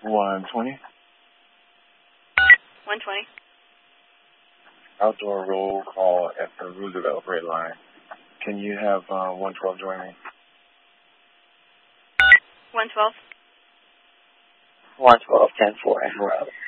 120. 120. Outdoor roll call at the Roosevelt Red Line. Can you have 112 join me? 112. 112, 10-4, and route.